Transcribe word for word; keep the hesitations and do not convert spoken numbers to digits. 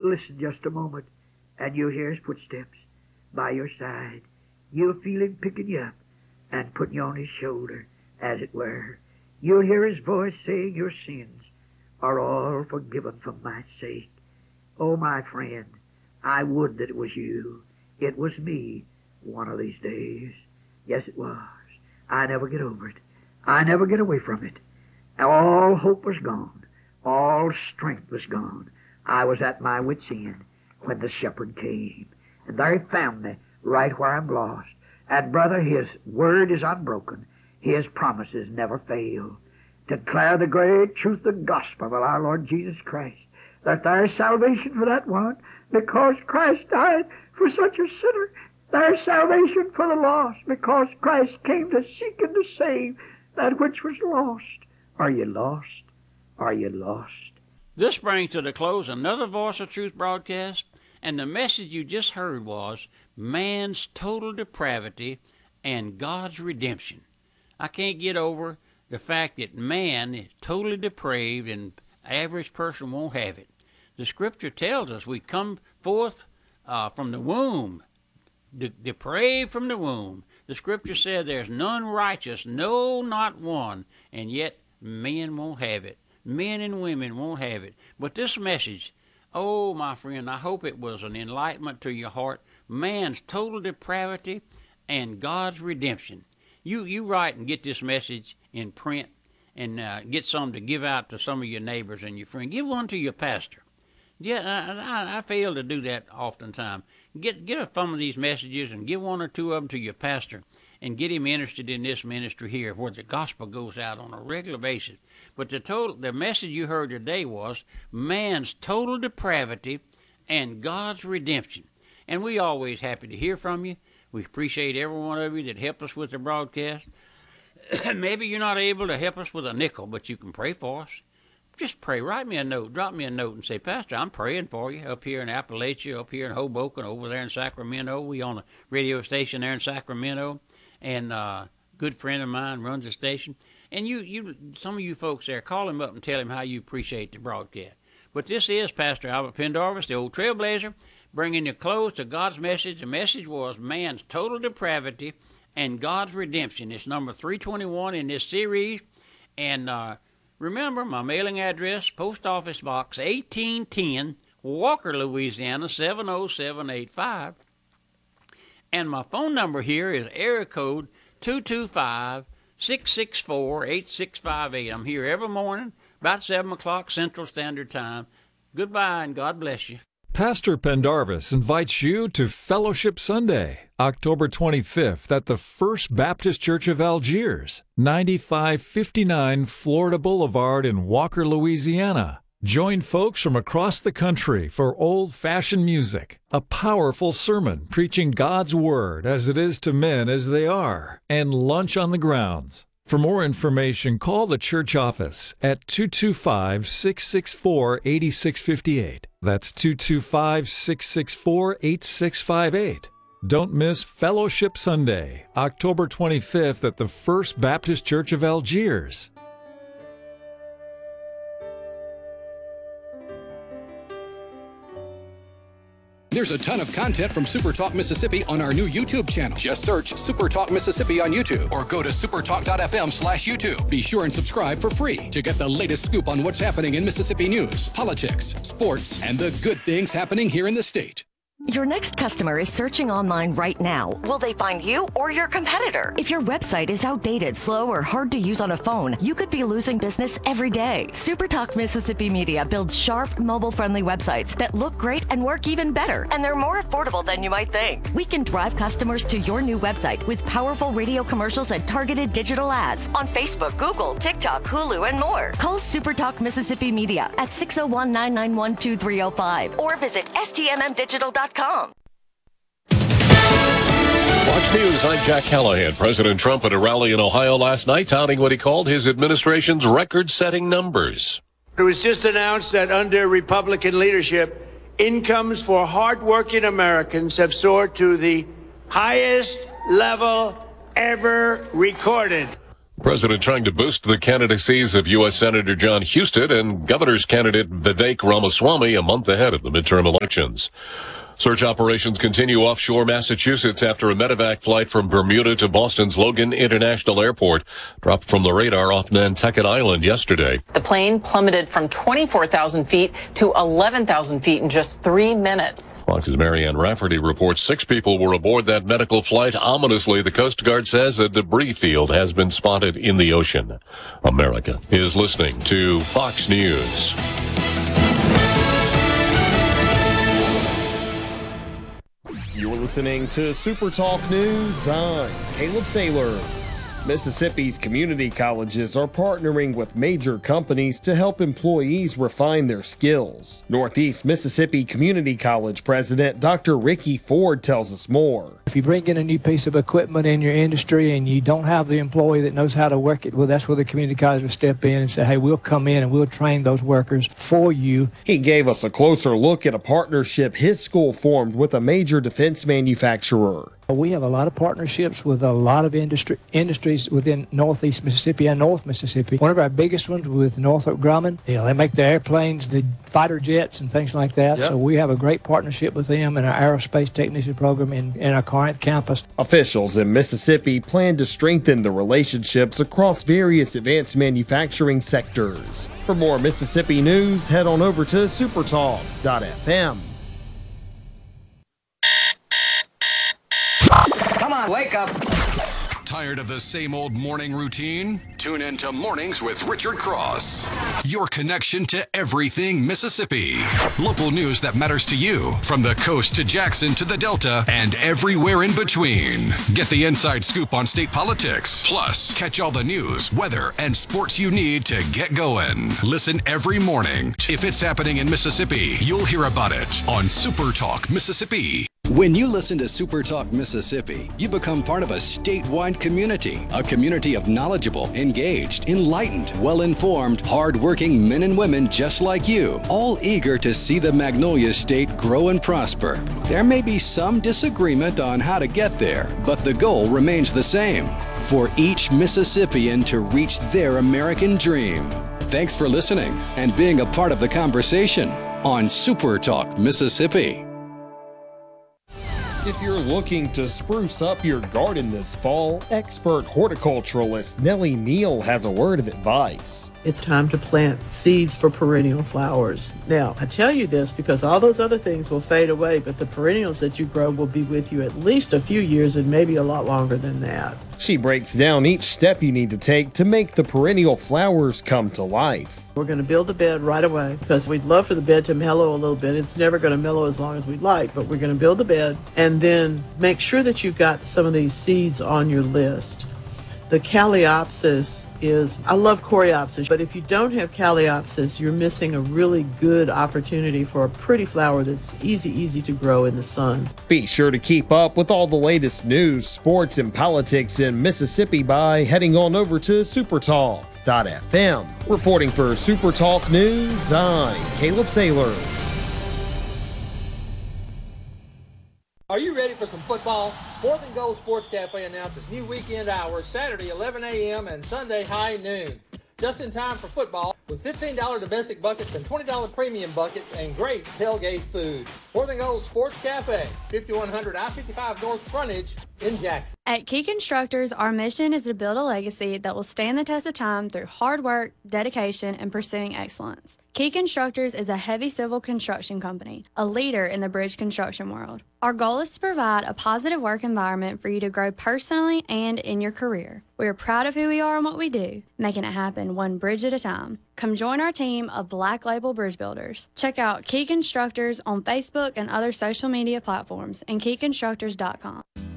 listen just a moment, and you'll hear his footsteps by your side. You'll feel him picking you up and putting you on his shoulder, as it were. You'll hear his voice saying your sins are all forgiven for my sake. Oh, my friend, I would that it was you. It was me one of these days. Yes, it was. I never get over it. I never get away from it. All hope was gone. All strength was gone. I was at my wit's end when the shepherd came. And there he found me right where I'm lost. And, brother, his word is unbroken. His promises never fail. To declare the great truth of the gospel of our Lord Jesus Christ, that there's salvation for that one, because Christ died for such a sinner. There's salvation for the lost, because Christ came to seek and to save that which was lost. Are you lost? Are you lost? This brings to the close another Voice of Truth broadcast, and the message you just heard was man's total depravity and God's redemption. I can't get over the fact that man is totally depraved and average person won't have it. The scripture tells us we come forth uh, from the womb, de- depraved from the womb. The scripture said there's none righteous, no, not one, and yet men won't have it. Men and women won't have it. But this message, oh, my friend, I hope it was an enlightenment to your heart. Man's total depravity and God's redemption. You you write and get this message in print and uh, get some to give out to some of your neighbors and your friends. Give one to your pastor. Yeah, I, I, I fail to do that oftentimes. Get get some of these messages and give one or two of them to your pastor and get him interested in this ministry here where the gospel goes out on a regular basis. But the total the message you heard today was man's total depravity and God's redemption. And we always happy to hear from you. We appreciate every one of you that helped us with the broadcast. Maybe you're not able to help us with a nickel, but you can pray for us. Just pray. Write me a note. Drop me a note and say, Pastor, I'm praying for you up here in Appalachia, up here in Hoboken, over there in Sacramento. We on a radio station there in Sacramento, and uh, a good friend of mine runs the station. And you, you, some of you folks there, call him up and tell him how you appreciate the broadcast. But this is Pastor Albert Pendarvis, the old trailblazer, bringing you close to God's message. The message was man's total depravity and God's redemption. It's number three twenty-one in this series. And uh, remember, my mailing address, Post Office Box eighteen ten, Walker, Louisiana, seven oh seven eight five. And my phone number here is area code two two five, six six four, eight six five eight. I'm here every morning, about seven o'clock Central Standard Time. Goodbye, and God bless you. Pastor Pendarvis invites you to Fellowship Sunday, October twenty-fifth at the First Baptist Church of Algiers, ninety-five fifty-nine Florida Boulevard in Walker, Louisiana. Join folks from across the country for old-fashioned music, a powerful sermon preaching God's Word as it is to men as they are, and lunch on the grounds. For more information, call the church office at two two five, six six four, eight six five eight. That's two two five, six six four, eight six five eight. Don't miss Fellowship Sunday, October twenty-fifth at the First Baptist Church of Algiers. There's a ton of content from SuperTalk Mississippi on our new YouTube channel. Just search SuperTalk Mississippi on YouTube or go to supertalk.fm slash YouTube. Be sure and subscribe for free to get the latest scoop on what's happening in Mississippi news, politics, sports, and the good things happening here in the state. Your next customer is searching online right now. Will they find you or your competitor? If your website is outdated, slow, or hard to use on a phone, you could be losing business every day. SuperTalk Mississippi Media builds sharp, mobile-friendly websites that look great and work even better, and they're more affordable than you might think. We can drive customers to your new website with powerful radio commercials and targeted digital ads on Facebook, Google, TikTok, Hulu, and more. Call SuperTalk Mississippi Media at six oh one, nine nine one, two three oh five or visit S T M M digital dot com. Fox News, I'm Jack Callahan. President Trump at a rally in Ohio last night touting what he called his administration's record-setting numbers. It was just announced that under Republican leadership, incomes for hardworking Americans have soared to the highest level ever recorded. President trying to boost the candidacies of U S. Senator John Husted and governor's candidate Vivek Ramaswamy a month ahead of the midterm elections. Search operations continue offshore Massachusetts after a medevac flight from Bermuda to Boston's Logan International Airport dropped from the radar off Nantucket Island yesterday. The plane plummeted from twenty-four thousand feet to eleven thousand feet in just three minutes. Fox's Marianne Rafferty reports six people were aboard that medical flight. Ominously, the Coast Guard says a debris field has been spotted in the ocean. America is listening to Fox News. You're listening to Super Talk News. I'm Caleb Saylor. Mississippi's community colleges are partnering with major companies to help employees refine their skills. Northeast Mississippi Community College President Doctor Ricky Ford tells us more. If you bring in a new piece of equipment in your industry and you don't have the employee that knows how to work it, well, that's where the community college will step in and say, hey, we'll come in and we'll train those workers for you. He gave us a closer look at a partnership his school formed with a major defense manufacturer. We have a lot of partnerships with a lot of industry industries within Northeast Mississippi and North Mississippi. One of our biggest ones with Northrop Grumman. You know, they make the airplanes, the fighter jets, and things like that. Yep. So we have a great partnership with them in our aerospace technician program in, in our Corinth campus. Officials in Mississippi plan to strengthen the relationships across various advanced manufacturing sectors. For more Mississippi news, head on over to supertalk dot f m. Come on, wake up. Tired of the same old morning routine? Tune in to Mornings with Richard Cross. Your connection to everything Mississippi. Local news that matters to you, from the coast to Jackson to the Delta and everywhere in between. Get the inside scoop on state politics. Plus, catch all the news, weather, and sports you need to get going. Listen every morning. If it's happening in Mississippi, you'll hear about it on Super Talk Mississippi. When you listen to Super Talk Mississippi, you become part of a statewide community, a community of knowledgeable, engaged, enlightened, well-informed, hard-working men and women just like you, all eager to see the Magnolia State grow and prosper. There may be some disagreement on how to get there, but the goal remains the same, for each Mississippian to reach their American dream. Thanks for listening and being a part of the conversation on Super Talk Mississippi. If you're looking to spruce up your garden this fall, expert horticulturalist Nellie Neal has a word of advice. It's time to plant seeds for perennial flowers. Now, I tell you this because all those other things will fade away, but the perennials that you grow will be with you at least a few years and maybe a lot longer than that. She breaks down each step you need to take to make the perennial flowers come to life. We're going to build the bed right away because we'd love for the bed to mellow a little bit. It's never going to mellow as long as we'd like, but we're going to build the bed and then make sure that you've got some of these seeds on your list. The Calliopsis is, I love Coreopsis, but if you don't have Calliopsis, you're missing a really good opportunity for a pretty flower that's easy, easy to grow in the sun. Be sure to keep up with all the latest news, sports, and politics in Mississippi by heading on over to supertalk dot f m. Reporting for Super Talk News, I'm Caleb Saylors. Are you ready for some football? Fourth and Goal Sports Cafe announces new weekend hours, Saturday eleven a.m. and Sunday high noon. Just in time for football with fifteen dollars domestic buckets and twenty dollars premium buckets and great tailgate food. Fourth and Goal Sports Cafe, fifty-one hundred I fifty-five North Frontage in Jackson. At Key Constructors, our mission is to build a legacy that will stand the test of time through hard work, dedication, and pursuing excellence. Key Constructors is a heavy civil construction company, a leader in the bridge construction world. Our goal is to provide a positive work environment for you to grow personally and in your career. We are proud of who we are and what we do, making it happen one bridge at a time. Come join our team of Black Label Bridge Builders. Check out Key Constructors on Facebook and other social media platforms and key constructors dot com.